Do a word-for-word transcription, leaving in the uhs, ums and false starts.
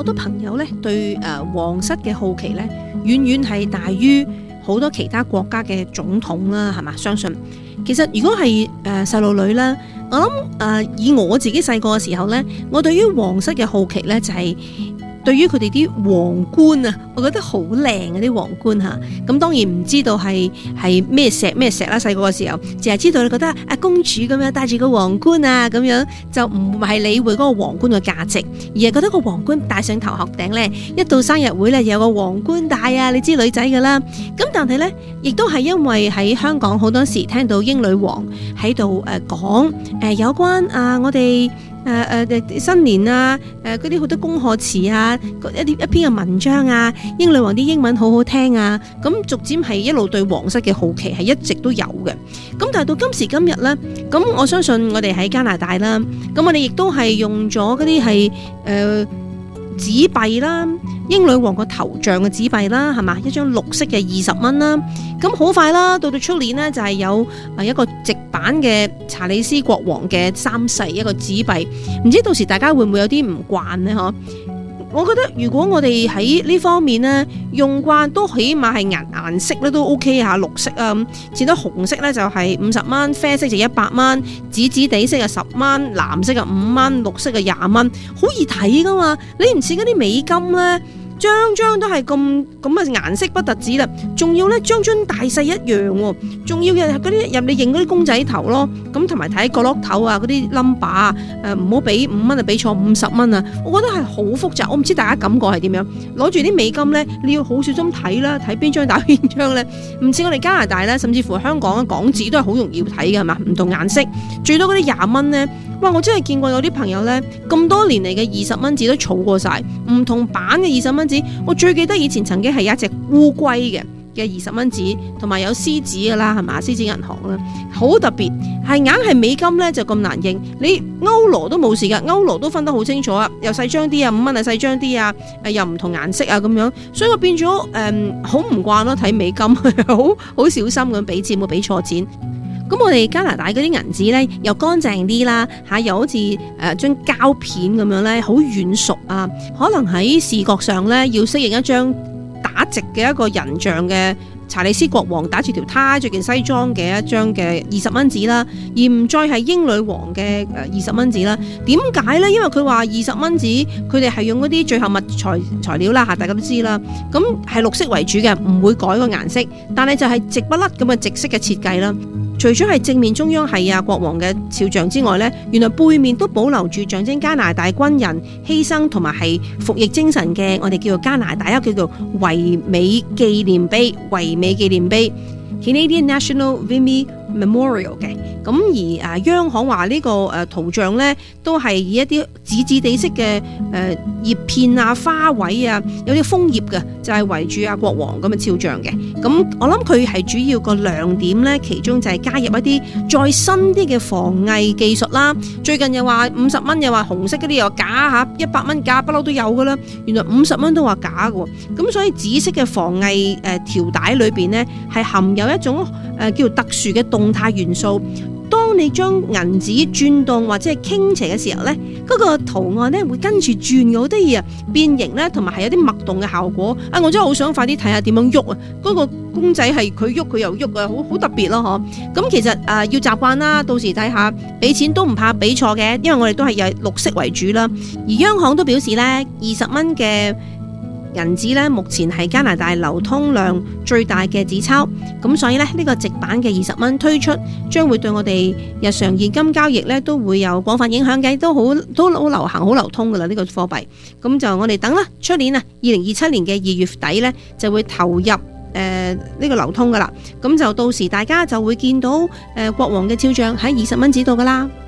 多朋友咧對誒皇室嘅好奇咧，遠遠係大於好多其他國家嘅總統啦，係嘛？相信其實如果係誒細路女啦，我諗誒、呃、以我自己細個嘅時候咧，我對於皇室嘅好奇咧就係、是。對於佢哋啲皇冠啊，我覺得好靚啊啲皇冠嚇，咁當然唔知道係係咩石咩石啦。細個嘅時候，淨係知道你覺得啊公主咁樣戴住個皇冠啊咁樣，就唔係理會嗰個皇冠嘅價值，而係覺得個皇冠戴上頭殼頂咧，一到生日會咧有個皇冠戴啊，你知女仔噶啦。咁但係咧，亦都係因為喺香港好多時聽到英女王喺度誒講誒有關啊我哋。誒誒、呃、新年啊，誒嗰啲好多恭賀詞啊，一啲一篇嘅文章啊，英女王啲英文好好聽啊，咁逐漸係一路對皇室嘅好奇係一直都有嘅。咁但係到今時今日咧，咁我相信我哋喺加拿大啦，咁我哋亦都係用咗嗰啲係誒紙幣啦，英女王個頭像嘅紙幣啦，係嘛，一張綠色嘅二十蚊啦。咁好快啦，到到出年呢，就係有誒一個直版嘅查理斯國王嘅三世一個紙幣，唔知到時大家會唔會有啲唔慣呢？嗬，我覺得如果我哋喺呢方面呢，用慣，都起碼係顏顏色咧都 OK 下，綠色啊，似得紅色咧就係五十蚊，啡色就一百蚊，紫紫地色啊十蚊，藍色啊五蚊，綠色啊廿蚊，好易睇噶嘛。你唔似嗰啲美金咧，張張都係咁咁嘅顏色不特止啦，仲要咧張張大細一樣喎，仲要嘅嗰啲入你認嗰啲公仔頭咯，咁同埋睇角落頭啊嗰啲 number 啊，誒唔好俾五蚊啊，俾錯五十蚊啊，我覺得係好複雜，我唔知大家感覺係點樣。攞住啲美金咧，你要好小心睇啦，睇邊張打邊張咧，唔似我哋加拿大咧，甚至乎香港嘅港紙都係好容易睇嘅係嘛，唔同顏色，最多嗰啲廿蚊咧。哇！我真係見過有啲朋友咧，咁多年嚟嘅二十蚊紙都儲過晒，唔同版嘅二十蚊紙。我最記得以前曾經係有一隻烏龜嘅嘅二十蚊紙，同埋有獅子㗎啦，係嘛？獅子銀行啦，好特別，係硬係美金咧就咁難認。你歐羅都冇事㗎，歐羅都分得好清楚啊，又細張啲啊，五蚊啊細張啲啊，誒又唔同顏色啊咁樣，所以我變咗誒好唔慣咯，睇美金好好小心咁俾錢，冇俾錯錢。咁我哋加拿大嗰啲銀紙咧又乾淨啲啦，嚇又好似誒張膠片咁樣咧，好軟熟啊。可能喺視覺上咧要適應一張打直嘅一個人像嘅查理斯國王打住條呔着件西裝嘅一張嘅二十蚊紙啦，而唔再係英女王嘅誒二十蚊紙啦。點解咧？因為佢話二十蚊紙佢哋係用嗰啲最後物材材料啦嚇，大家都知啦。咁係綠色為主嘅，唔會改個顏色，但係就係直不甩咁嘅直色嘅設計啦。除咗係正面中央係啊國王嘅肖像之外咧，原來背面都保留住象徵加拿大軍人犧牲同埋係服役精神嘅，我哋叫做加拿大一個叫做維美紀念碑，維美紀念碑 Canadian National Vimy Memorial 嘅。咁而誒央行話呢個誒圖像咧，都係以一啲紫紫地色嘅誒葉片啊、花卉啊，有啲楓葉嘅，就係圍住阿國王咁嘅肖像嘅。咁我諗佢係主要個亮點咧，其中就係加入一啲再新啲嘅防偽技術啦。最近又話五十蚊，又話紅色嗰啲又假嚇，一百蚊假不嬲都有噶啦。原來五十蚊都話假嘅，咁所以紫色嘅防偽誒條帶裏邊咧，係含有一種誒叫特殊嘅動態元素。當你將銀紙轉動或者係傾斜嘅時候咧，嗰個圖案咧會跟住轉嘅，好得意啊！變形咧，同埋係有啲脈動嘅效果啊！我真係好想快啲睇下點樣喐啊！嗰個公仔係佢喐佢又喐啊，好好特別咯嗬！咁其實誒要習慣啦，到時睇下俾錢都唔怕俾錯嘅，因為我哋都係以綠色為主啦。而央行都表示咧，二十蚊嘅銀紙咧，目前係加拿大流通量最大嘅紙鈔，咁所以咧呢個直版嘅二十蚊推出，將會對我哋日常現金交易咧都會有廣泛影響嘅，都好都好流行、好流通噶啦呢個貨幣。咁就我哋等啦，出年啊，二零二七年嘅二月底咧就會投入誒呢、呃這個流通噶啦，咁就到時大家就會見到誒、呃、國王嘅肖像喺二十蚊紙度噶啦。